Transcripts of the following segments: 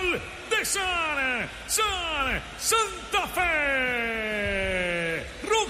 gol de Santa Fe.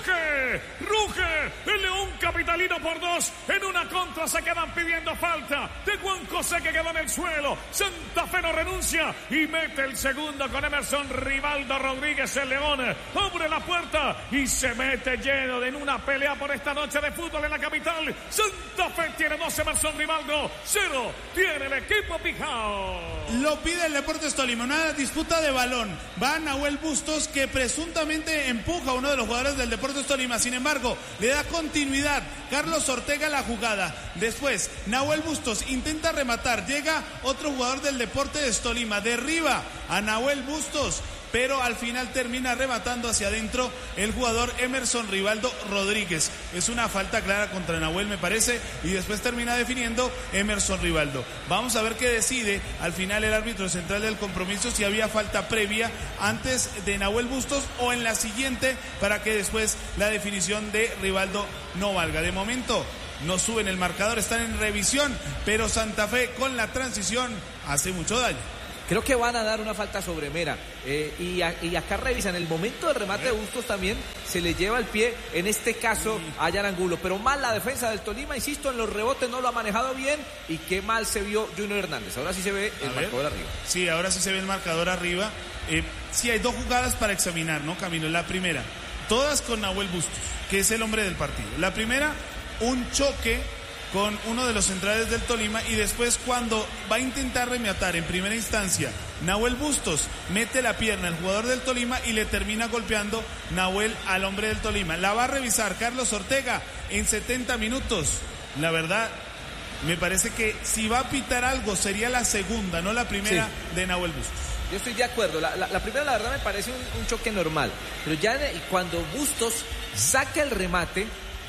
Ruge el León capitalino por 2. En una contra se quedan pidiendo falta de Juan José, que quedó en el suelo. Santa Fe no renuncia y mete el segundo con Emerson Rivaldo Rodríguez. El León abre la puerta y se mete lleno en una pelea por esta noche de fútbol en la capital. Santa Fe tiene 2, Emerson Rivaldo 0 tiene el equipo Pijao. Lo pide el Deportes Tolima, una disputa de balón. Va Nahuel Bustos, que presuntamente empuja a uno de los jugadores del Deportes Tolima. Sin embargo, le da continuidad Carlos Ortega a la jugada. Después, Nahuel Bustos intenta rematar. Llega otro jugador del Deportes Tolima, derriba a Nahuel Bustos, pero al final termina rematando hacia adentro el jugador Emerson Rivaldo Rodríguez. Es una falta clara contra Nahuel, me parece, y después termina definiendo Emerson Rivaldo. Vamos a ver qué decide al final el árbitro central del compromiso, si había falta previa antes de Nahuel Bustos o en la siguiente, para que después la definición de Rivaldo no valga. De momento no suben el marcador, están en revisión, pero Santa Fe con la transición hace mucho daño. Creo que van a dar una falta sobre Mera. Y acá revisan, el momento del remate de Bustos también se le lleva el pie, en este caso a Yarangulo. Pero mal la defensa del Tolima, insisto, en los rebotes no lo ha manejado bien. Y qué mal se vio Junior Hernández. Ahora sí se ve el marcador arriba. Sí, ahora sí se ve el marcador arriba. Sí, hay 2 jugadas para examinar, ¿no, Camilo? La primera, todas con Nahuel Bustos, que es el hombre del partido. La primera, un choque con uno de los centrales del Tolima, y después cuando va a intentar rematar en primera instancia Nahuel Bustos, mete la pierna al jugador del Tolima y le termina golpeando Nahuel al hombre del Tolima. La va a revisar Carlos Ortega en 70 minutos. La verdad, me parece que si va a pitar algo sería la segunda, no la primera, sí, de Nahuel Bustos. Yo estoy de acuerdo, la primera la verdad me parece un choque normal, pero ya cuando Bustos saca el remate,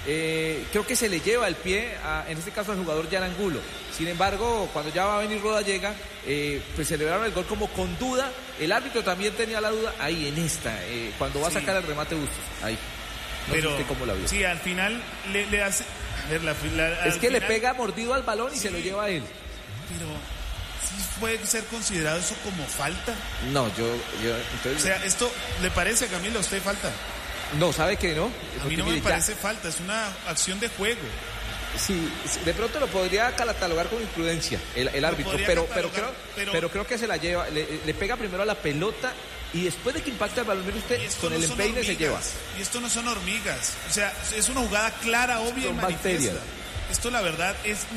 creo que se le lleva el pie en este caso al jugador Yarangulo. Sin embargo, cuando ya va a venir Rodallega, pues celebraron el gol como con duda. El árbitro también tenía la duda ahí en esta, cuando va a sacar el remate Bustos, ahí. No pero sé cómo la vio. Sí, al final le hace, a ver, es que le pega mordido al balón y se lo lleva a él. Pero ¿sí puede ser considerado eso como falta? No, yo entonces... O sea, ¿esto le parece, Camilo, a usted falta? No, ¿sabe que no? A mí no me parece falta, es una acción de juego. Sí, de pronto lo podría catalogar como imprudencia el árbitro, pero creo que se la lleva, le pega primero a la pelota y después de que impacta el balón, usted con el empeine se lleva. Y esto no son hormigas, o sea, es una jugada clara, obvia y manifiesta. Esto la verdad es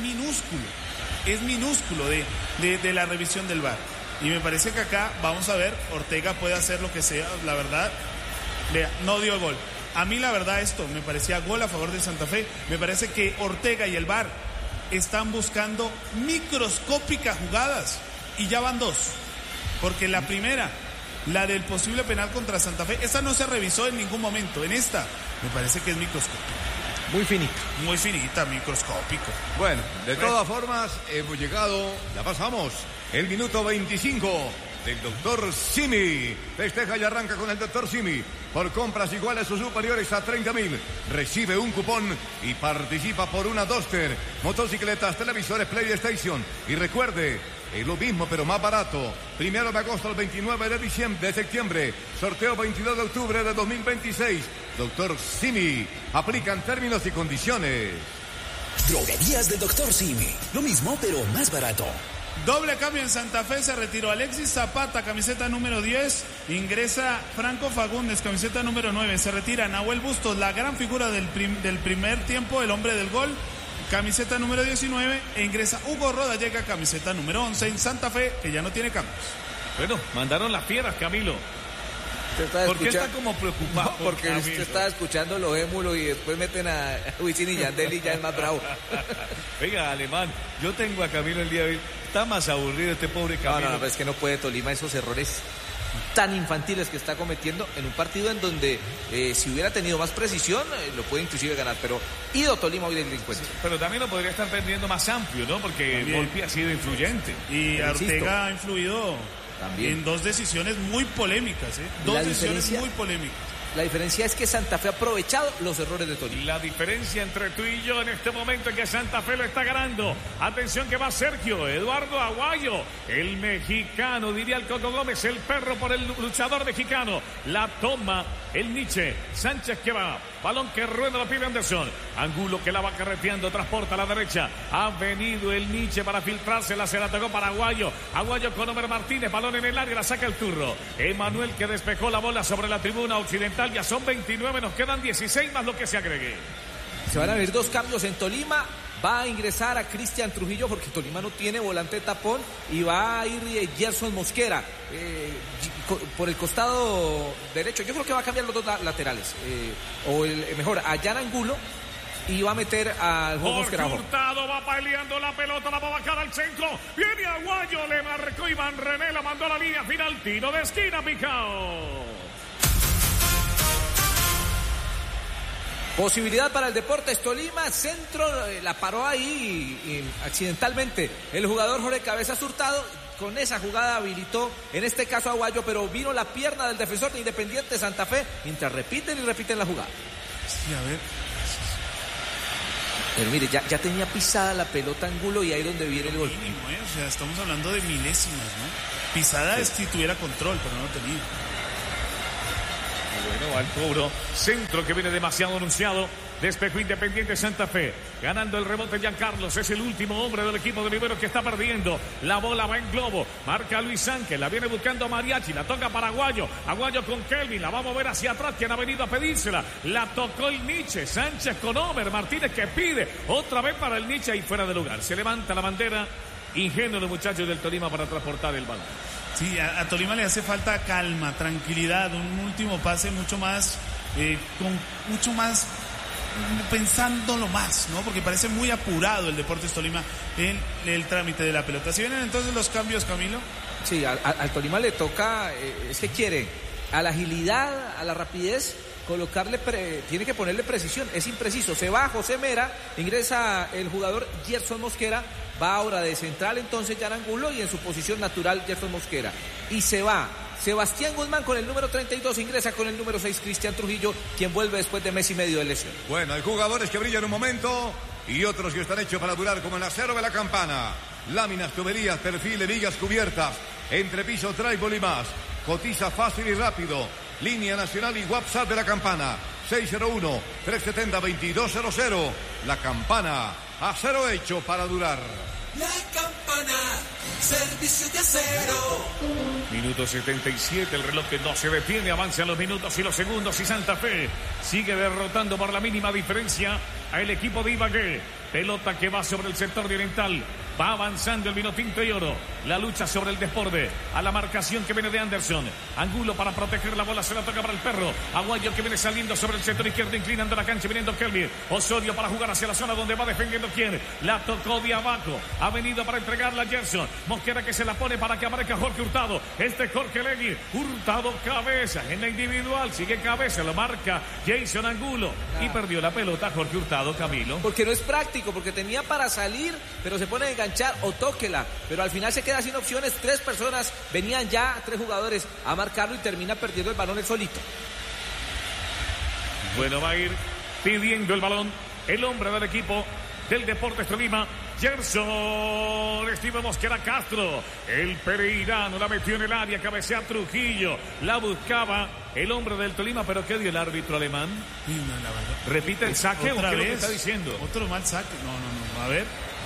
minúsculo de la revisión del VAR. Y me parece que acá, vamos a ver, Ortega puede hacer lo que sea, la verdad. No dio gol. A mí la verdad esto me parecía gol a favor de Santa Fe. Me parece que Ortega y el VAR están buscando microscópicas jugadas y ya van 2. Porque la primera, la del posible penal contra Santa Fe, esa no se revisó en ningún momento. En esta me parece que es microscópica. Muy finita, microscópico. Bueno, de todas formas hemos llegado, ya pasamos el minuto 25 del Dr. Simi. Festeja y arranca con el Dr. Simi. Por compras iguales o superiores a 30.000, recibe un cupón y participa por una Duster, motocicletas, televisores, PlayStation. Y recuerde, es lo mismo pero más barato. 1 de agosto al 29 de septiembre. Sorteo 22 de octubre de 2026. Dr. Simi. Aplican términos y condiciones. Droguerías del Dr. Simi. Lo mismo pero más barato. Doble cambio en Santa Fe, se retiró Alexis Zapata, camiseta número 10, ingresa Franco Fagundes, camiseta número 9, se retira Nahuel Bustos, la gran figura del primer tiempo, el hombre del gol, camiseta número 19, e ingresa Hugo Rodallega, camiseta número 11 en Santa Fe, que ya no tiene cambios. Bueno, mandaron las fieras, Camilo. ¿Por qué está como preocupado? No, porque usted está escuchando los émulos y después meten a Wisin y Yandel y ya es más bravo. Venga, Alemán, yo tengo a Camilo el día de hoy. Está más aburrido este pobre Camilo. No, es que no puede Tolima esos errores tan infantiles que está cometiendo en un partido en donde si hubiera tenido más precisión lo puede inclusive ganar, pero ido Tolima hoy del encuentro. Sí, pero también lo podría estar perdiendo más amplio, ¿no? Porque Volpi ha sido influyente. Y Ortega ha influido también en 2 decisiones muy polémicas, 2 decisiones muy polémicas. La diferencia es que Santa Fe ha aprovechado los errores de Tolima. La diferencia entre tú y yo en este momento es que Santa Fe lo está ganando. Atención que va Sergio Eduardo Aguayo, el mexicano, diría el Coco Gómez, el perro por el luchador mexicano. La toma el Nietzsche. Sánchez que va. Balón que rueda, lo pide Anderson. Angulo que la va carreteando, transporta a la derecha. Ha venido el Nietzsche para filtrársela, se la tocó para Aguayo. Aguayo con Omer Martínez, balón en el área, la saca el turro. Emanuel que despejó la bola sobre la tribuna occidental. Ya son 29, nos quedan 16 más lo que se agregue. Se van a ver 2 cambios en Tolima. Va a ingresar a Cristian Trujillo porque Tolima no tiene volante tapón y va a ir Gerson Mosquera por el costado derecho. Yo creo que va a cambiar los 2 laterales. Mejor, a Jan Angulo y va a meter al juego Mosquera. Hurtado va peleando la pelota, la va a bajar al centro. Viene Aguayo, le marcó Iván René, la mandó a la línea final. Tiro de esquina, Picao. Posibilidad para el Deportes Tolima, centro, la paró ahí accidentalmente el jugador Jorge Cabezas Hurtado. Con esa jugada habilitó, en este caso Aguayo, pero vino la pierna del defensor de Independiente Santa Fe, mientras repiten la jugada. Sí, a ver. Pero mire, ya tenía pisada la pelota Angulo y ahí donde viene el gol. Mínimo, o sea, estamos hablando de milésimas, ¿no? Pisada sí. Es si tuviera control, pero no lo tenía. Bueno, al cobro, centro que viene demasiado anunciado. Despejó Independiente Santa Fe. Ganando el rebote Giancarlos. Es el último hombre del equipo de Rivero que está perdiendo. La bola va en globo. Marca Luis Ángel. La viene buscando Mariachi. La toca para Aguayo. Aguayo con Kelvin. La va a mover hacia atrás. Quien ha venido a pedírsela. La tocó el Nietzsche. Sánchez con Omer Martínez que pide. Otra vez para el Nietzsche y fuera de lugar. Se levanta la bandera. Ingenuo los muchachos del Tolima para transportar el balón. Sí, a Tolima le hace falta calma, tranquilidad. Un último pase mucho más, pensándolo más, ¿no? Porque parece muy apurado el Deportes Tolima en el trámite de la pelota. ¿Si vienen entonces los cambios, Camilo? Sí, al Tolima le toca, es que quiere a la agilidad, a la rapidez, tiene que ponerle precisión. Es impreciso. Se va José Mera, ingresa el jugador Gerson Mosquera. Va ahora de central entonces Jan Angulo y en su posición natural Gerson Mosquera. Y se va Sebastián Guzmán con el número 32, ingresa con el número 6 Cristian Trujillo, quien vuelve después de mes y medio de lesión. Bueno, hay jugadores que brillan un momento y otros que están hechos para durar, como el acero de la Campana. Láminas, tuberías, perfiles, vigas cubiertas, entrepiso, tribal y más. Cotiza fácil y rápido. Línea nacional y WhatsApp de la Campana. 601-370-2200. La Campana, acero hecho para durar. La Campana, servicio de acero. Minuto 77, el reloj que no se detiene, avanzan los minutos y los segundos y Santa Fe sigue derrotando por la mínima diferencia al equipo de Ibagué. Pelota que va sobre el sector oriental. Va avanzando el Vinotinto y Oro. La lucha sobre el desborde. A la marcación que viene de Anderson. Angulo para proteger la bola. Se la toca para el perro. Aguayo que viene saliendo sobre el sector izquierdo. Inclinando la cancha. Viniendo Kelvin. Osorio para jugar hacia la zona donde va defendiendo quién. La tocó de abajo. Ha venido para entregarla a Gerson. Mosquera que se la pone para que aparezca Jorge Hurtado. Jorge Legui. Hurtado cabeza. En la individual. Sigue cabeza. Lo marca Jason Angulo. Y perdió la pelota Jorge Hurtado, Camilo. Porque no es práctico. Porque tenía para salir. Pero se pone a enganchar o tóquela, pero al final se queda sin opciones. 3 personas, venían ya 3 jugadores a marcarlo y termina perdiendo el balón el solito. Bueno, va a ir pidiendo el balón el hombre del equipo del Deportes Tolima, Gerson Steven Mosquera Castro. El pereirano la metió en el área, cabecea Trujillo, la buscaba el hombre del Tolima, pero ¿qué dio el árbitro alemán? Sí, no, la verdad. ¿Repite el saque o qué es lo que está diciendo? Otro mal saque. No. A ver.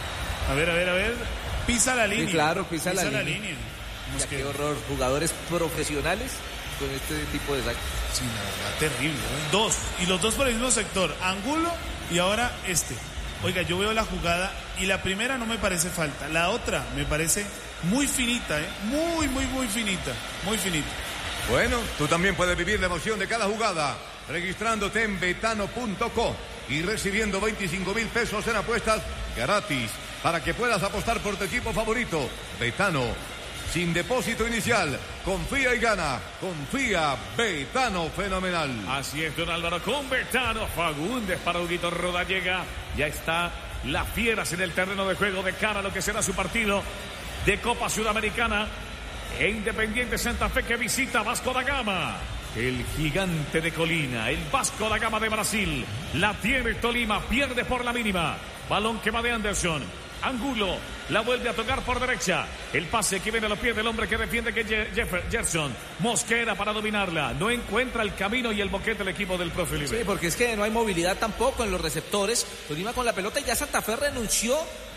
Pisa la línea. Sí, claro, pisa la línea. Ya, qué horror. Jugadores profesionales con este tipo de saque. Sí, la verdad, terrible. 2. Y los 2 por el mismo sector. Angulo y ahora este. Oiga, yo veo la jugada y la primera no me parece falta. La otra me parece muy finita, muy finita. Muy finita. Bueno, tú también puedes vivir la emoción de cada jugada registrándote en betano.co y recibiendo 25,000 pesos en apuestas gratis para que puedas apostar por tu equipo favorito. Betano, sin depósito inicial. Confía y gana. Confía, Betano, fenomenal. Así es, don Álvaro, con Betano. Fagundes para Huguito Rodallega. Ya está las Fieras en el terreno de juego de cara a lo que será su partido de Copa Sudamericana. E Independiente Santa Fe que visita Vasco da Gama. El gigante de Colina, el Vasco da Gama de Brasil. La tiene Tolima, pierde por la mínima. Balón que va de Anderson. Angulo la vuelve a tocar por derecha. El pase que viene a los pies del hombre que defiende, que es Gerson. Mosquera para dominarla. No encuentra el camino y el boquete el equipo del profe Oliver. Sí, porque es que no hay movilidad tampoco en los receptores. Tolima con la pelota y ya Santa Fe renunció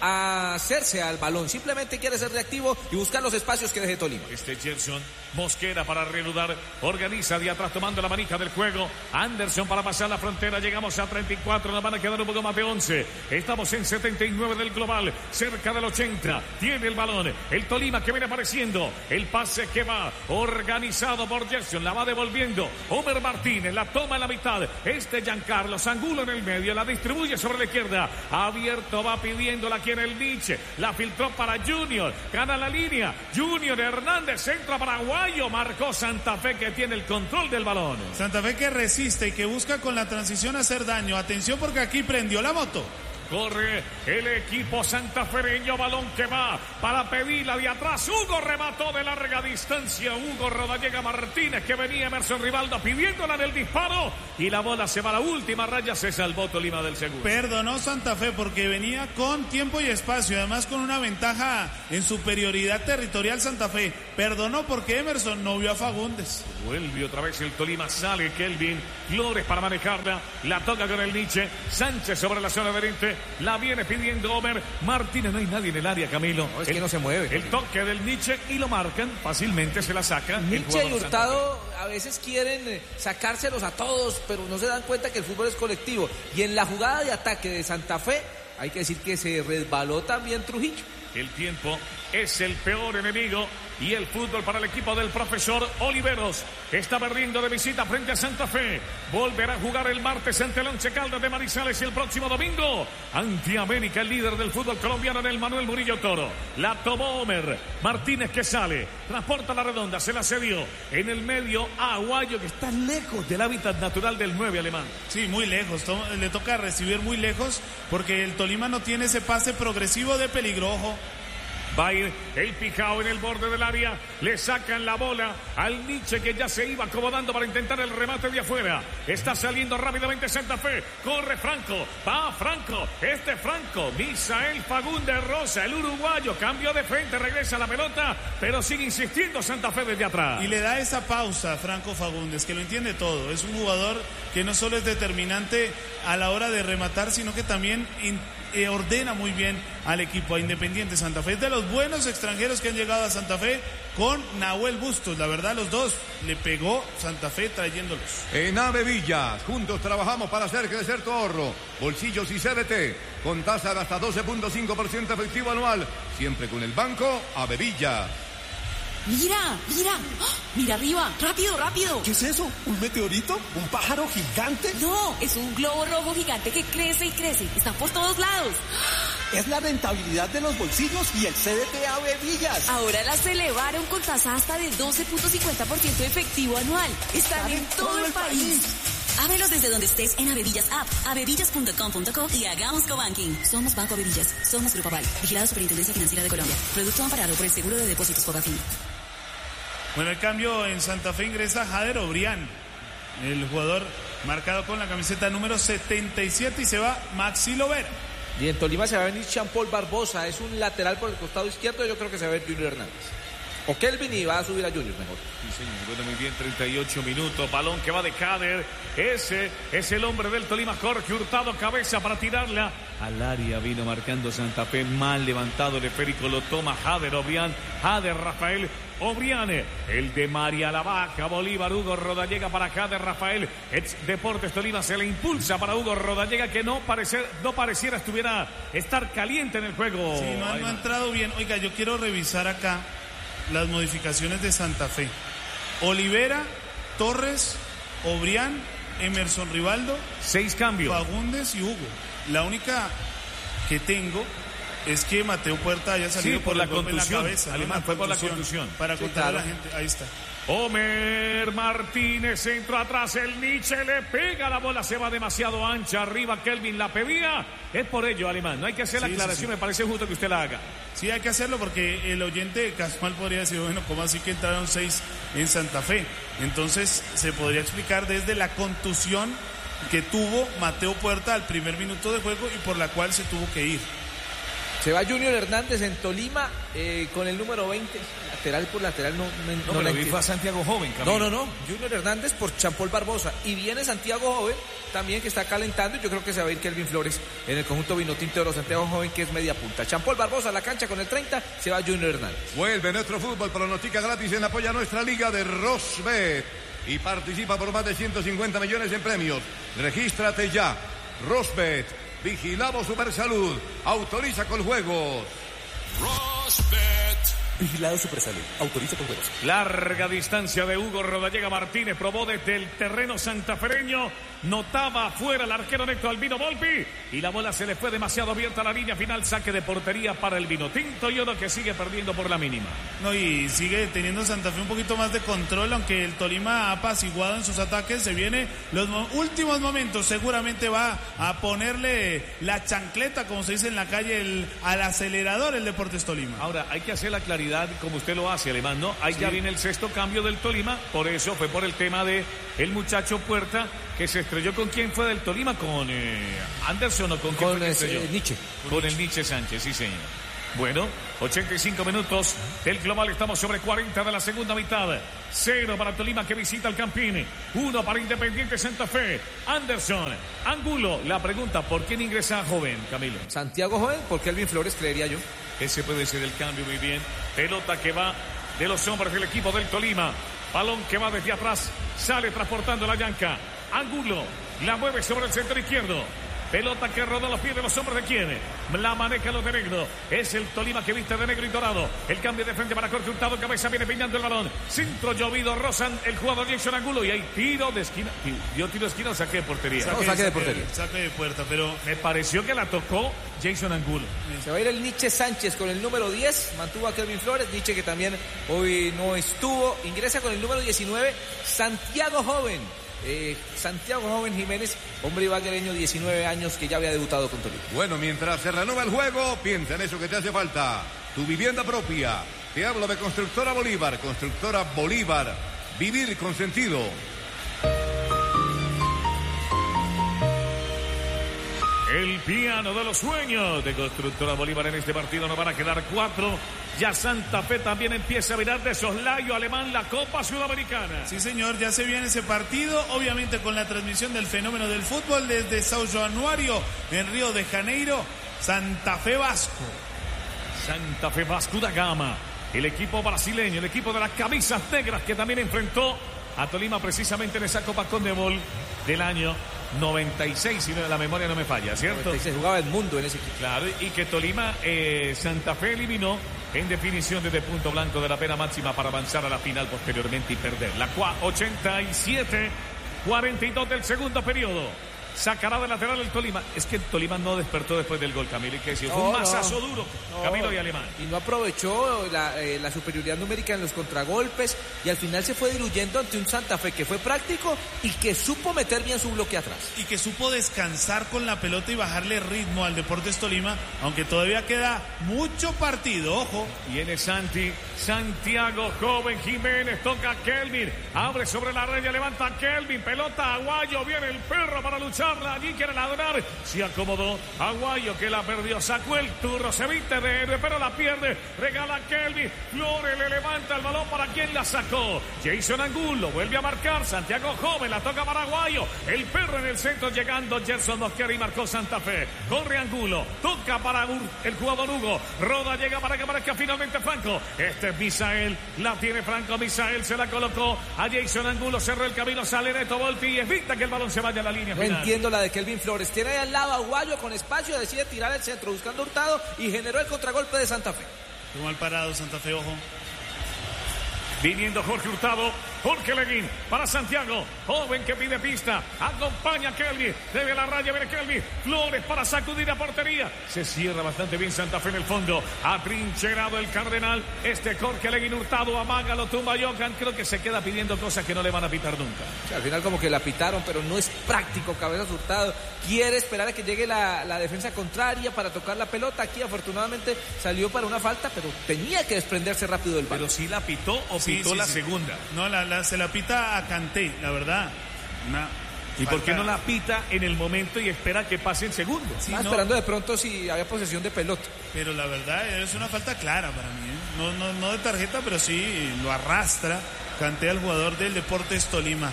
a hacerse al balón. Simplemente quiere ser reactivo y buscar los espacios que deje Tolima. Gerson. Mosquera para reanudar. Organiza de atrás tomando la manija del juego. Anderson para pasar la frontera. Llegamos a 34. Nos van a quedar un poco más de 11. Estamos en 79 del global. Cerca del 80. Tiene el balón. El Tolima que viene apareciendo. El pase que va organizado por Gerson. La va devolviendo. Homer Martínez la toma en la mitad. Giancarlo Angulo en el medio. La distribuye sobre la izquierda. Abierto va pidiéndola aquí en el niche. La filtró para Junior. Gana la línea. Junior Hernández. Centro paraguayo. Marcó Santa Fe que tiene el control del balón. Santa Fe que resiste y que busca con la transición hacer daño. Atención porque aquí prendió la moto. Corre el equipo santafereño, balón que va para pedirla de atrás. Hugo remató de larga distancia. Hugo Rodallega Martínez que venía Emerson Rivaldo pidiéndola en el disparo. Y la bola se va a la última raya. Se salvó Tolima del segundo. Perdonó Santa Fe porque venía con tiempo y espacio. Además con una ventaja en superioridad territorial Santa Fe. Perdonó porque Emerson no vio a Fagundes. Vuelve otra vez el Tolima. Sale Kelvin Flores para manejarla. La toca con el niche. Sánchez sobre la zona adherente. La viene pidiendo Homer Martínez. No hay nadie en el área, Camilo. No, es que no se mueve. El toque del Nietzsche y lo marcan. Fácilmente se la sacan. Nietzsche y Hurtado a veces quieren sacárselos a todos, pero no se dan cuenta que el fútbol es colectivo. Y en la jugada de ataque de Santa Fe, hay que decir que se resbaló también Trujillo. El tiempo es el peor enemigo y el fútbol para el equipo del profesor Oliveros. Está perdiendo de visita frente a Santa Fe. Volverá a jugar el martes ante el Once Caldas de Manizales y el próximo domingo ante América, el líder del fútbol colombiano en el Manuel Murillo Toro. La tomó Homer Martínez que sale, transporta la redonda, se la cedió en el medio a Aguayo que está lejos del hábitat natural del 9 alemán. Sí, muy lejos, le toca recibir muy lejos porque el Tolima no tiene ese pase progresivo de peligro. Ojo. Va a ir el Pijao en el borde del área. Le sacan la bola al Nietzsche que ya se iba acomodando para intentar el remate de afuera. Está saliendo rápidamente Santa Fe. Corre Franco. Va Franco. Franco. Misael Fagundes Rosa, el uruguayo. Cambio de frente. Regresa la pelota. Pero sigue insistiendo Santa Fe desde atrás. Y le da esa pausa a Franco Fagundes, que lo entiende todo. Es un jugador que no solo es determinante a la hora de rematar, sino que también ordena muy bien al equipo, a Independiente Santa Fe. Es de los buenos extranjeros que han llegado a Santa Fe con Nahuel Bustos. La verdad, los dos le pegó Santa Fe trayéndolos. En Avevillas, juntos trabajamos para hacer crecer tu ahorro. Bolsillos y CDT, con tasa de hasta 12.5% efectivo anual. Siempre con el banco Avevillas. Mira, mira arriba, rápido. ¿Qué es eso? ¿Un meteorito? ¿Un pájaro gigante? No, es un globo rojo gigante que crece y crece, está por todos lados. Es la rentabilidad de los bolsillos y el CDT Avevillas. Ahora las elevaron con tasa hasta del 12.50% efectivo anual. Están en todo el país. Ábrelos desde donde estés en Avevillas App, avevillas.com.co y hagamos cobanking. Somos Banco Avevillas, somos Grupo Aval, vigilado Superintendencia Financiera de Colombia. Producto amparado por el Seguro de Depósitos Fogafín. Bueno, el cambio en Santa Fe ingresa Jader Obrián, el jugador marcado con la camiseta número 77 y se va Maxi Lovera. Y en Tolima se va a venir Jean-Paul Barbosa, es un lateral por el costado izquierdo, yo creo que se va a ver Junior Hernández. O Kelvin y va a subir a Junior mejor. Sí, señor. Bueno, muy bien, 38 minutos. Balón que va de Jader. Ese es el hombre del Tolima, Jorge Hurtado, cabeza para tirarla. Al área vino marcando Santa Fe. Mal levantado el esférico, lo toma Jader Obrián. Jader Rafael Obrián. El de María la Baja, Bolívar, Hugo Rodallega para Jader Rafael. Ex Deportes Tolima se le impulsa para Hugo Rodallega que no pareciera estar caliente en el juego. Sí, no ha entrado bien. Oiga, yo quiero revisar acá las modificaciones de Santa Fe. Olivera, Torres, Obrián, Emerson Rivaldo, 6 cambios. Fagundes y Hugo. La única que tengo Es que Mateo Puerta haya salido por la contusión. contusión. Cabeza, Alemán, fue por la contusión. Para contar a la gente, ahí está. Homer Martínez, centro atrás, el Nietzsche le pega la bola, se va demasiado ancha arriba, Kelvin la pedía, es por ello, Alemán, no hay que hacer la aclaración, me parece justo que usted la haga. Sí, hay que hacerlo porque el oyente casual podría decir, bueno, ¿cómo así que entraron 6 en Santa Fe? Entonces se podría explicar desde la contusión que tuvo Mateo Puerta al primer minuto de juego y por la cual se tuvo que ir. Se va Junior Hernández en Tolima con el número 20, lateral por lateral, no pero fue a Santiago Joven, Camilo. No, Junior Hernández por Champol Barbosa, y viene Santiago Joven también, que está calentando, y yo creo que se va a ir Kelvin Flores en el conjunto vinotinto de los Santiago Joven, que es media punta. Champol Barbosa a la cancha con el 30, se va Junior Hernández. Vuelve nuestro fútbol, pronostica gratis en apoyo a nuestra liga de Rosbet y participa por más de 150 millones en premios. Regístrate ya, Rosbet. Vigilamos Supersalud. Autoriza con juegos. Rosbet. Vigilado Supersalud. Autoriza con juegos. Larga distancia de Hugo Rodallega Martínez. Probó desde el terreno santafereño. Notaba afuera el arquero Neto Albino Volpi. Y la bola se le fue demasiado abierta a la línea final. Saque de portería para el Vinotinto. Y uno que sigue perdiendo por la mínima. No, y sigue teniendo Santa Fe un poquito más de control. Aunque el Tolima ha apaciguado en sus ataques. Se viene los últimos momentos. Seguramente va a ponerle la chancleta, como se dice en la calle, al acelerador el Deportes Tolima. Ahora, hay que hacer la claridad como usted lo hace, Alemán, ¿no? Ahí ya viene el sexto cambio del Tolima. Por eso fue por el tema de el muchacho Puerta, que se estrelló. ¿Con quién fue del Tolima? ¿Con Anderson o con quién fue que estrelló? Nietzsche. Con el Nietzsche Sánchez, sí señor. Bueno, 85 minutos del global, estamos sobre 40 de la segunda mitad. 0 para Tolima, que visita el Campín. 1 para Independiente Santa Fe. Anderson, Angulo. La pregunta, ¿por quién ingresa Joven, Camilo? Santiago Joven, por Kelvin Flores, creería yo. Ese puede ser el cambio, muy bien. Pelota que va de los hombres del equipo del Tolima. Balón que va desde atrás, sale transportando la yanca. Angulo la mueve sobre el centro izquierdo. Pelota que rodó los pies de los hombres de quién. La maneja los de negro. Es el Tolima que viste de negro y dorado. El cambio de frente para Jorge Hurtado. Cabeza viene peinando el balón. Centro llovido. Rozan el jugador Jason Angulo. Y hay tiro de esquina. Dio tiro de esquina o saque de portería. Saque de portería. Saque de puerta, pero me pareció que la tocó Jason Angulo. Se va a ir el Nietzsche Sánchez con el número 10. Mantuvo a Kelvin Flores. Nietzsche, que también hoy no estuvo. Ingresa con el número 19. Santiago Joven. Santiago Joven Jiménez, hombre ibaguereño, 19 años, que ya había debutado con Tolima. Bueno, mientras se renueva el juego, piensa en eso que te hace falta. Tu vivienda propia. Te hablo de Constructora Bolívar. Constructora Bolívar. Vivir con sentido. El piano de los sueños de Constructora Bolívar. En este partido nos van a quedar 4. Ya Santa Fe también empieza a mirar de soslayo, Alemán, la Copa Sudamericana. Sí, señor, ya se viene ese partido, obviamente con la transmisión del fenómeno del fútbol desde São Januário, en Río de Janeiro. Santa Fe Vasco. Santa Fe Vasco da Gama, el equipo brasileño, el equipo de las camisas negras, que también enfrentó a Tolima precisamente en esa Copa Conmebol del año 96, si no, la memoria no me falla, ¿cierto? Se jugaba el mundo en ese equipo. Claro, y que Tolima, Santa Fe eliminó en definición desde punto blanco de la pena máxima para avanzar a la final posteriormente y perder. La 87-42 del segundo periodo. Sacará de lateral el Tolima. Es que el Tolima no despertó después del gol, Camilo, y que decir, fue un mazazo duro, Camilo y Alemán. Y no aprovechó la superioridad numérica en los contragolpes, y al final se fue diluyendo ante un Santa Fe que fue práctico y que supo meter bien su bloque atrás. Y que supo descansar con la pelota y bajarle ritmo al Deportes Tolima, aunque todavía queda mucho partido, ojo. Viene Santiago Joven Jiménez, toca a Kelvin, abre sobre la raya, levanta a Kelvin, pelota a Aguayo, viene el perro para luchar. Allí quiere ladrar, se acomodó Aguayo, que la perdió, sacó el turno, se viste de héroe, pero la pierde, regala a Kelvin, Flores le levanta el balón, para quien la sacó, Jason Angulo, vuelve a marcar, Santiago Joven, la toca para Aguayo, el perro en el centro, llegando Gerson Mosquera y marcó Santa Fe, corre Angulo, toca para el jugador Hugo, Roda llega para que aparezca finalmente Franco, este es Misael, la tiene Franco, Misael se la colocó a Jason Angulo, cerró el camino, sale Neto Volpi y evita que el balón se vaya a la línea final. Entiendo la de Kelvin Flores, tiene ahí al lado a Aguayo con espacio, decide tirar el centro buscando Hurtado y generó el contragolpe de Santa Fe. Muy mal parado Santa Fe, ojo. Viniendo Jorge Hurtado Jorge Leguín para Santiago, joven que pide pista, acompaña a Kelvin, debe la raya, viene Kelvin, Flores para sacudir a portería, se cierra bastante bien Santa Fe en el fondo, atrincherado el Cardenal, Jorge Leguín Hurtado, amaga, lo tumba Johan, creo que se queda pidiendo cosas que no le van a pitar nunca. Sí, al final como que la pitaron, pero no es práctico. Cabezas Hurtado quiere esperar a que llegue la defensa contraria para tocar la pelota. Aquí afortunadamente salió para una falta, pero tenía que desprenderse rápido del balón. Pero sí la pitó o pitó la segunda. No, se la pita a Kanté, la verdad. ¿Y por qué no la pita en el momento y espera que pase en segundo? Sí, esperando de pronto si había posesión de pelota. Pero la verdad es una falta clara para mí, ¿eh? No de tarjeta, pero sí lo arrastra Kanté al jugador del Deportes Tolima.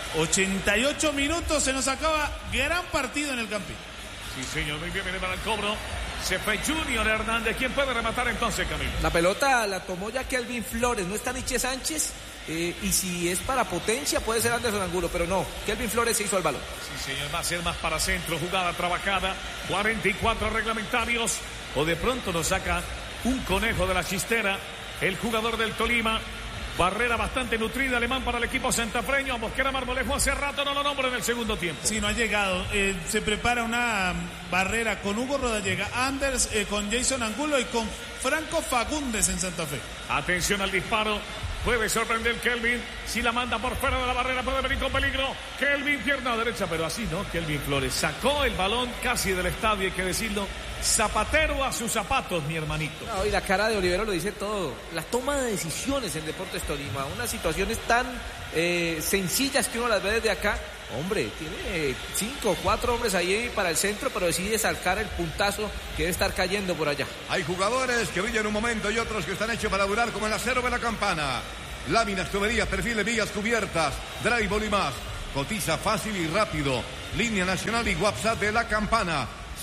88 minutos, se nos acaba. Gran partido en el Campín. Sí, señor, muy bien, viene para el cobro. Se fue Junior Hernández. ¿Quién puede rematar entonces, Camilo? La pelota la tomó ya Kelvin Flores, no está Nietzsche Sánchez. Y si es para potencia puede ser Anderson Angulo, pero no, Kelvin Flores se hizo al balón. Sí, señor, va a ser más para centro, jugada trabajada, 44 reglamentarios, o de pronto nos saca un conejo de la chistera, el jugador del Tolima. Barrera bastante nutrida, alemán para el equipo santafreño. Mosquera Marmolejo hace rato no lo nombra en el segundo tiempo. Sí, no ha llegado. Se prepara una barrera con Hugo Rodallega, Anders, con Jason Angulo y con Franco Fagundes en Santa Fe. Atención al disparo. Puede sorprender Kelvin. Si la manda por fuera de la barrera puede venir con peligro. Kelvin, pierna derecha, pero así no. Kelvin Flores sacó el balón casi del estadio, hay que decirlo. Zapatero a sus zapatos, mi hermanito. No, y la cara de Olivero lo dice todo. La toma de decisiones en Deportes Tolima. Unas situaciones tan sencillas que uno las ve desde acá. Hombre, tiene 5 o 4 hombres ahí para el centro, pero decide sacar el puntazo que debe estar cayendo por allá. Hay jugadores que brillan un momento y otros que están hechos para durar, como el acero de la Campana. Láminas, tuberías, perfiles, vigas cubiertas, drywall y más. Cotiza fácil y rápido. Línea nacional y WhatsApp de la Campana.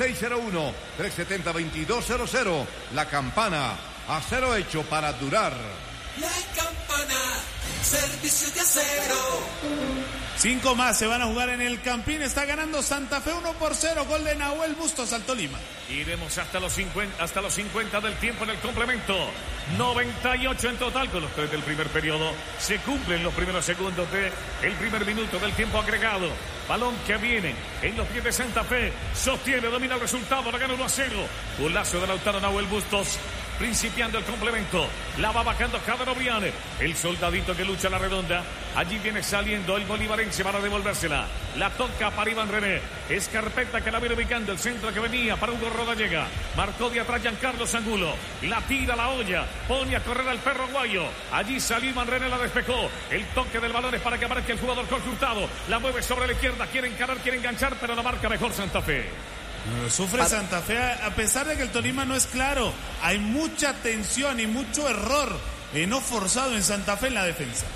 601-370-2200. La Campana. Acero hecho para durar. La Campana. Servicio de acero. 5 más se van a jugar en el Campín. Está ganando Santa Fe 1-0. Gol de Nahuel Bustos al Tolima. Iremos hasta los 50 del tiempo en el complemento. 98 en total con los 3 del primer periodo. Se cumplen los primeros segundos del primer minuto del tiempo agregado. Balón que viene en los pies de Santa Fe. Sostiene, domina el resultado. La gana 1-0. Golazo de Lautaro Nahuel Bustos. Principiando el complemento. La va bajando Jader Obriane. El soldadito que lucha a la redonda. Allí viene saliendo el bolivarense para devolvérsela. La toca para Iván René. Escarpeta que la viene ubicando. El centro que venía para Hugo Rodallega. Marcó de atrás Giancarlo Angulo. La tira la olla. Pone a correr al perro aguayo. Allí salió Iván René, la despejó. El toque del balón es para que aparezca el jugador Jorge Hurtado. La mueve sobre la izquierda. Quiere encarar, quiere enganchar, pero la marca mejor Santa Fe. Sufre Santa Fe a pesar de que el Tolima no es claro. Hay mucha tensión y mucho error no forzado en Santa Fe en la defensa.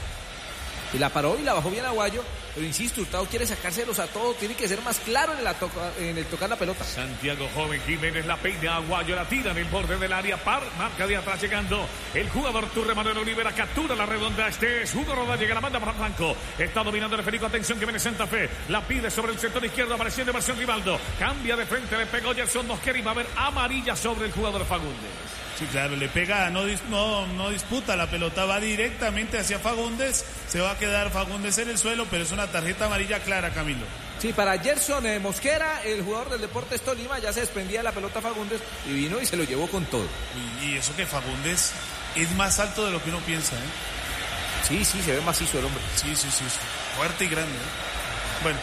Y la paró y la bajó bien Aguayo. Pero insisto, Hurtado quiere sacárselos a todos. Tiene que ser más claro en el tocar la pelota. Santiago Joven Jiménez la peina Aguayo. La tira en el borde del área. Marca de atrás llegando. El jugador Turre Manuel Olivera captura la redonda. Este es Hugo Rodallega. La manda para Franco. Está dominando el Federico. Atención que viene Santa Fe. La pide sobre el sector izquierdo. Apareciendo versión Rivaldo. Cambia de frente. Le pegó Gerson Mosquera y va a haber amarilla sobre el jugador Fagundes. Sí, claro, le pega, no disputa la pelota, va directamente hacia Fagundes, se va a quedar Fagundes en el suelo, pero es una tarjeta amarilla clara, Camilo. Sí, para Gerson Mosquera, el jugador del Deportes Tolima, ya se desprendía de la pelota Fagundes y vino y se lo llevó con todo. Y eso que Fagundes es más alto de lo que uno piensa, ¿eh? Sí, se ve macizo el hombre. Sí, fuerte y grande, ¿eh? Bueno,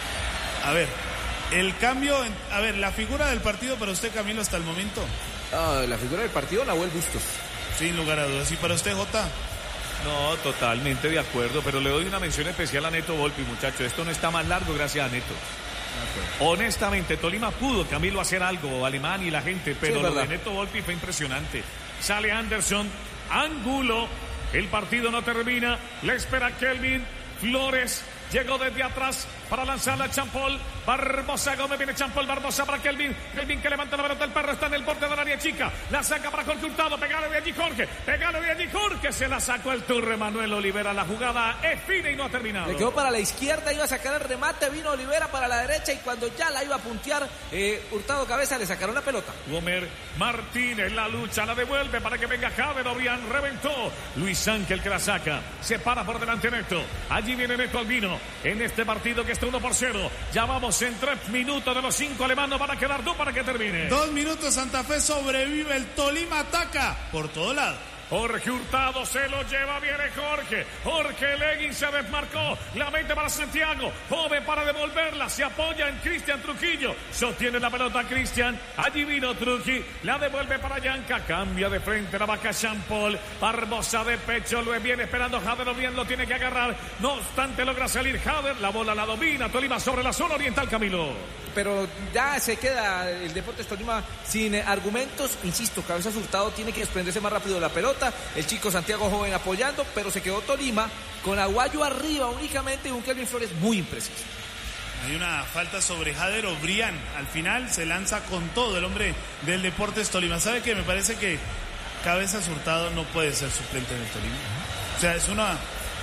a ver, el cambio, la figura del partido para usted, Camilo, hasta el momento. La figura del partido, Nahuel Bustos. Sin lugar a dudas. ¿Y para usted, Jota? No, totalmente de acuerdo, pero le doy una mención especial a Neto Volpi, muchachos. Esto no está más largo gracias a Neto. Honestamente, Tolima pudo, Camilo, hacer algo, Alemán y la gente, pero sí, lo de Neto Volpi fue impresionante. Sale Anderson, Angulo, el partido no termina, le espera Kelvin Flores. Llegó desde atrás, para lanzarla a Champol. Barbosa Gómez, viene Champol, Barbosa para Kelvin. Kelvin que levanta la pelota, el perro está en el borde del área chica. La saca para Jorge Hurtado, pegale de allí Jorge. Pegale de allí Jorge, se la sacó el Turre. Manuel Olivera, la jugada es fina y no ha terminado. Le quedó para la izquierda, iba a sacar el remate, vino Olivera para la derecha y cuando ya la iba a puntear, Hurtado cabeza, le sacaron la pelota. Gomer Martínez, la lucha, la devuelve para que venga Jader Obrián, reventó. Luis Ángel que la saca, se para por delante Neto. Allí viene Neto Albino en este partido que está 1-0. Ya vamos en 3 minutos de los 5 alemanes, van a quedar 2 para que termine. 2 minutos, Santa Fe sobrevive, el Tolima ataca por todo lado. Jorge Hurtado se lo lleva, viene Jorge. Jorge Leguín se desmarcó. La mete para Santiago. Joven para devolverla. Se apoya en Cristian Trujillo. Sostiene la pelota Cristian. Allí vino Trujillo. La devuelve para Yanca. Cambia de frente la vaca Champol. Barbosa de pecho. Lo viene esperando Jader Obrián. Lo tiene que agarrar. No obstante logra salir Jader. La bola la domina. Tolima sobre la zona oriental, Camilo. Pero ya se queda el Deportes Tolima sin argumentos. Insisto, Cabezas Hurtado tiene que desprenderse más rápido de la pelota. El chico Santiago Joven apoyando, pero se quedó Tolima con Aguayo arriba únicamente y un Kelvin Flores muy impreciso. Hay una falta sobre Jader Obrián. Al final se lanza con todo el hombre del Deportes Tolima. ¿Sabe qué? Me parece que Cabezas Hurtado no puede ser suplente en el Tolima. O sea, es una...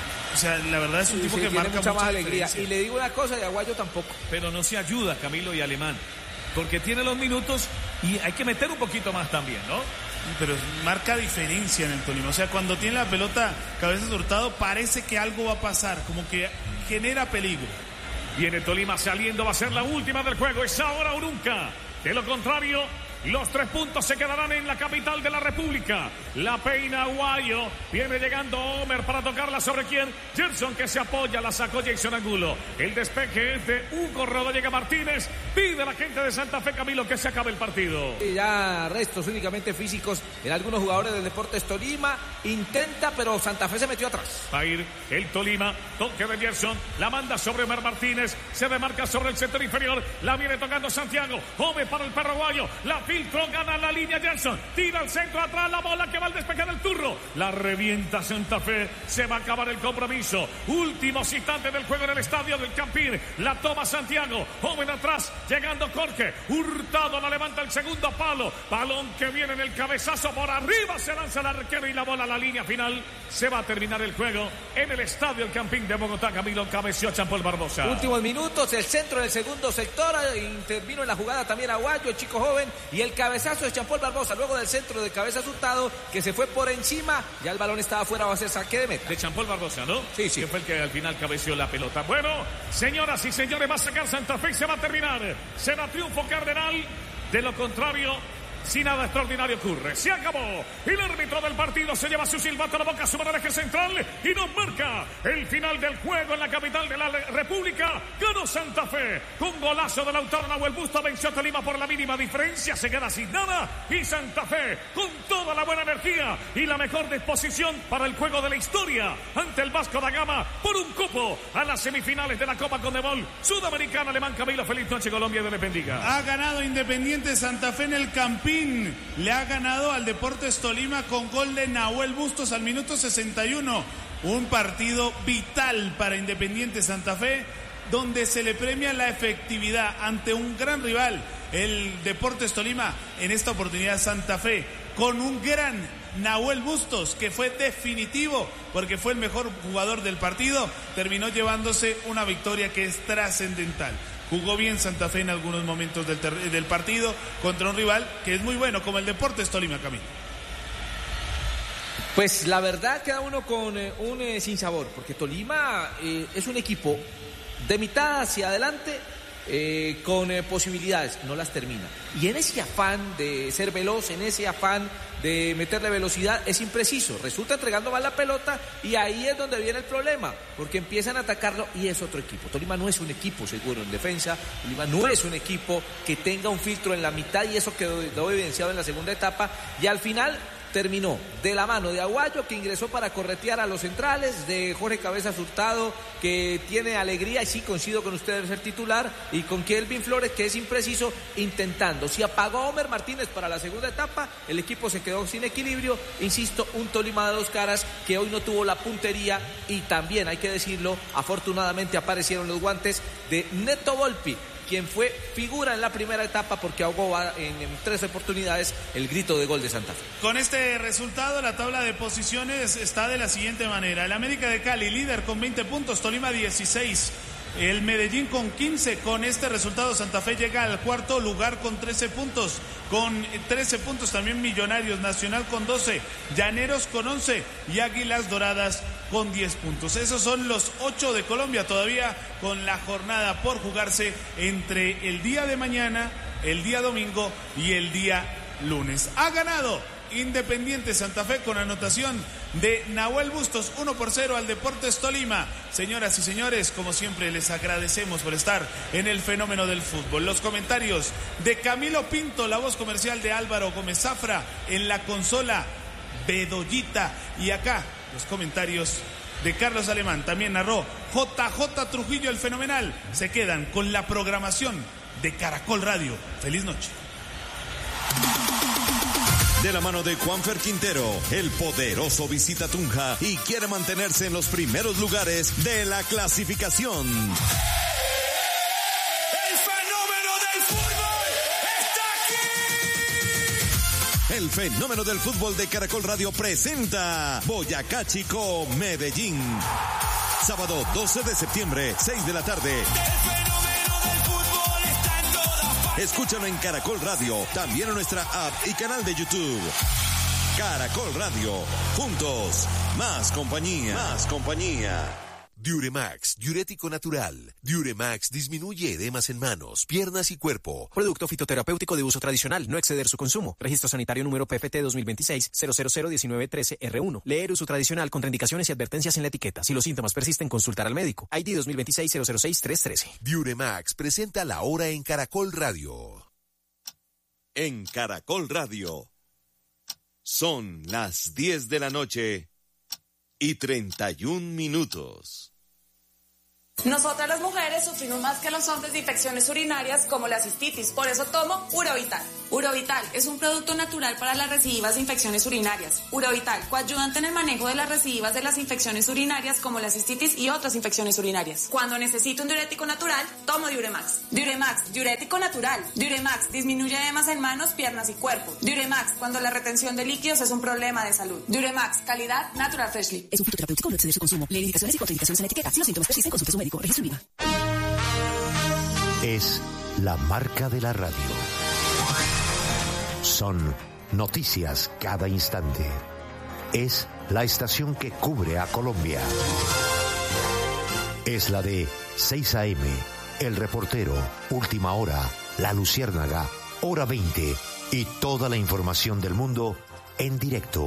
O sea, la verdad es un tipo que marca mucha más alegría. diferencia. Y le digo una cosa, de Aguayo tampoco. Pero no se ayuda Camilo y Alemán, porque tiene los minutos y hay que meter un poquito más también, ¿no? Pero marca diferencia en el Tolima. O sea, cuando tiene la pelota Cabezas Hurtado parece que algo va a pasar, como que genera peligro. Viene Tolima saliendo, va a ser la última del juego. Es ahora o nunca. De lo contrario, los 3 puntos se quedarán en la capital de la República. La peina Aguayo. Viene llegando Homer para tocarla sobre quién. Gerson que se apoya, la sacó Jason Angulo. El despeje es de Hugo Rodríguez Martínez. Pide a la gente de Santa Fe, Camilo, que se acabe el partido. Y ya restos únicamente físicos en algunos jugadores del Deportes Tolima. Intenta, pero Santa Fe se metió atrás. Va a ir el Tolima. Toque de Gerson. La manda sobre Homer Martínez. Se demarca sobre el sector inferior. La viene tocando Santiago. Homer para el perro Aguayo. La filtró, gana la línea Gerson. Tira al centro atrás la bola que va al despejar el turro. La revienta Santa Fe. Se va a acabar el compromiso. Últimos instantes del juego en el estadio del Campín. La toma Santiago. Joven atrás. Llegando Jorge. Hurtado la levanta el segundo palo. Balón que viene en el cabezazo por arriba. Se lanza el arquero y la bola a la línea final. Se va a terminar el juego en el estadio El Campín de Bogotá. Camilo, cabeció Champol Barbosa. Últimos minutos. El centro del segundo sector. Intervino en la jugada también Aguayo, el chico joven. Y el cabezazo de Champol Barbosa. Luego del centro de Cabezas Hurtado, que se fue por encima. Ya el balón estaba afuera. Va a ser saque de meta. De Champol Barbosa, ¿no? Sí, sí. Que fue el que al final cabeció la pelota. Bueno, señoras y señores, va a sacar Santa Fe y se va a terminar. Será triunfo cardenal. De lo contrario, si nada extraordinario ocurre. Se acabó. El árbitro del partido se lleva su silbato a la boca, su eje central y nos marca el final del juego en la capital de la República. Ganó Santa Fe con golazo de Lautaro Nahuel Busto. Venció a Tolima por la mínima diferencia. Se queda sin nada. Y Santa Fe con toda la buena energía y la mejor disposición para el juego de la historia ante el Vasco da Gama por un cupo a las semifinales de la Copa Conmebol Sudamericana. Alemán, Camilo, feliz noche, Colombia, de bendiga. Ha ganado Independiente Santa Fe en el Campín. Le ha ganado al Deportes Tolima con gol de Nahuel Bustos al minuto 61. Un partido vital para Independiente Santa Fe, donde se le premia la efectividad ante un gran rival, el Deportes Tolima. En esta oportunidad Santa Fe con un gran Nahuel Bustos, que fue definitivo porque fue el mejor jugador del partido, terminó llevándose una victoria que es trascendental. Jugó bien Santa Fe en algunos momentos del partido contra un rival que es muy bueno como el Deportes Tolima, Camilo. Pues la verdad queda uno con un sinsabor, porque Tolima es un equipo de mitad hacia adelante con posibilidades, no las termina. Y en ese afán de ser veloz, en ese afán de meterle velocidad, es impreciso. Resulta entregando mal la pelota y ahí es donde viene el problema, porque empiezan a atacarlo y es otro equipo. Tolima no es un equipo seguro en defensa, Tolima no es un equipo que tenga un filtro en la mitad y eso quedó evidenciado en la segunda etapa y al final terminó de la mano de Aguayo, que ingresó para corretear a los centrales, de Jorge Cabezas Hurtado, que tiene alegría, y sí coincido con usted de ser titular, y con Kelvin Flores, que es impreciso, intentando. Si apagó a Homer Martínez para la segunda etapa, el equipo se quedó sin equilibrio. Insisto, un Tolima de dos caras que hoy no tuvo la puntería, y también, hay que decirlo, afortunadamente aparecieron los guantes de Neto Volpi, quien fue figura en la primera etapa porque ahogó en 3 oportunidades el grito de gol de Santa Fe. Con este resultado, la tabla de posiciones está de la siguiente manera: el América de Cali, líder con 20 puntos, Tolima 16, el Medellín con 15. Con este resultado, Santa Fe llega al cuarto lugar con 13 puntos. Con 13 puntos también Millonarios, Nacional con 12, Llaneros con 11 y Águilas Doradas con 10 puntos. Esos son los 8 de Colombia, todavía con la jornada por jugarse entre el día de mañana, el día domingo y el día lunes. Ha ganado Independiente Santa Fe con anotación de Nahuel Bustos, 1-0 al Deportes Tolima. Señoras y señores, como siempre les agradecemos por estar en el fenómeno del fútbol. Los comentarios de Camilo Pinto, la voz comercial de Álvaro Gómez Zafra, en la consola Bedoyita, y acá los comentarios de Carlos Alemán, también narró JJ Trujillo, el fenomenal. Se quedan con la programación de Caracol Radio. Feliz noche. De la mano de Juanfer Quintero, el poderoso visita Tunja y quiere mantenerse en los primeros lugares de la clasificación. ¡El fenómeno del fútbol está aquí! El fenómeno del fútbol de Caracol Radio presenta Boyacá Chico Medellín. Sábado 12 de septiembre, 6 de la tarde. Escúchalo en Caracol Radio, también en nuestra app y canal de YouTube. Caracol Radio, juntos, más compañía. Más compañía. Diuremax, diurético natural. Diuremax disminuye edemas en manos, piernas y cuerpo. Producto fitoterapéutico de uso tradicional, no exceder su consumo. Registro sanitario número PFT 2026-0001913-R1. Leer uso tradicional, contraindicaciones y advertencias en la etiqueta. Si los síntomas persisten, consultar al médico. ID 2026-006-313. Diuremax presenta La Hora en Caracol Radio. En Caracol Radio. Son las 10 de la noche y 31 minutos. Nosotras las mujeres sufrimos más que los hombres de infecciones urinarias como la cistitis, por eso tomo Urovital. Urovital es un producto natural para las recidivas de infecciones urinarias. Urovital, coayudante en el manejo de las recidivas de las infecciones urinarias como la cistitis y otras infecciones urinarias. Cuando necesito un diurético natural, tomo Diuremax. Diuremax, diurético natural. Diuremax disminuye edemas en manos, piernas y cuerpo. Diuremax, cuando la retención de líquidos es un problema de salud. Diuremax, calidad Natural Freshly. Es un fitoterapéutico, no exceder su consumo. Lee indicaciones y contraindicaciones en la etiqueta. Si los síntomas persisten, consulte a su médico. Registro INVIMA. Es la marca de la radio. Son noticias cada instante. Es la estación que cubre a Colombia. Es la de 6 AM, El Reportero, Última Hora, La Luciérnaga, Hora 20 y toda la información del mundo en directo.